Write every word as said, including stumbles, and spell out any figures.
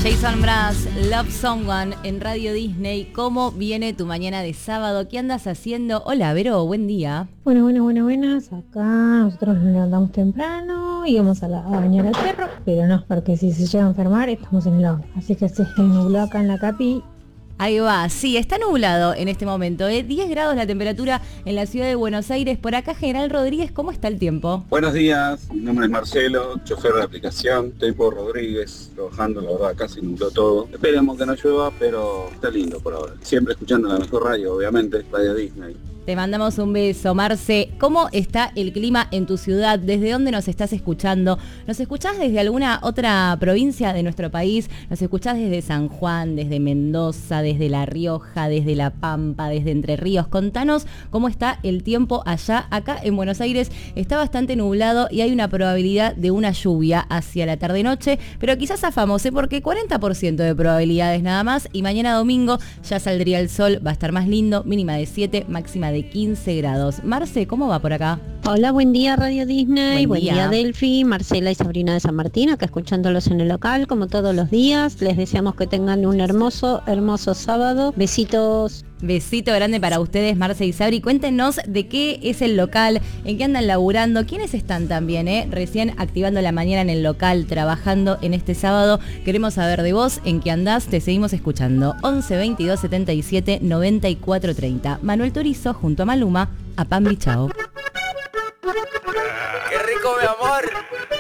Jason Mraz, Love Someone en Radio Disney. ¿Cómo viene tu mañana de sábado? ¿Qué andas haciendo? Hola, Vero, buen día. Bueno, bueno, bueno, buenas. Acá nosotros nos levantamos temprano y vamos a, la, a bañar al perro, pero no, porque si se llega a enfermar estamos en el horno. Así que se nubló acá en la Capi. Ahí va, sí, está nublado en este momento, ¿eh? diez grados la temperatura en la ciudad de Buenos Aires. Por acá, General Rodríguez, ¿cómo está el tiempo? Buenos días, mi nombre es Marcelo, chofer de aplicación, estoy por Rodríguez, trabajando, la verdad, casi nubló todo. Esperemos que no llueva, pero está lindo por ahora. Siempre escuchando la mejor radio, obviamente, Radio Disney. Te mandamos un beso, Marce. ¿Cómo está el clima en tu ciudad? ¿Desde dónde nos estás escuchando? ¿Nos escuchás desde alguna otra provincia de nuestro país? ¿Nos escuchás desde San Juan, desde Mendoza, desde La Rioja, desde La Pampa, desde Entre Ríos? Contanos cómo está el tiempo allá. Acá en Buenos Aires está bastante nublado y hay una probabilidad de una lluvia hacia la tarde-noche, pero quizás afamos, ¿eh? Porque cuarenta por ciento de probabilidades nada más, y mañana domingo ya saldría el sol, va a estar más lindo, mínima de siete, máxima de de quince grados. Marce, ¿cómo va por acá? Hola, buen día Radio Disney, buen, buen día. día Delphi, Marcela y Sabrina de San Martín, acá escuchándolos en el local como todos los días. Les deseamos que tengan un hermoso, hermoso sábado. Besitos. Besito grande para ustedes, Marce y Sabri. Cuéntenos de qué es el local, en qué andan laburando, quiénes están también, eh? recién activando la mañana en el local, trabajando en este sábado. Queremos saber de vos, en qué andás, te seguimos escuchando. once veintidós setenta y siete noventa y cuatro treinta. Manuel Turizo junto a Maluma, a Pambi Chao. ¡Qué rico, mi amor!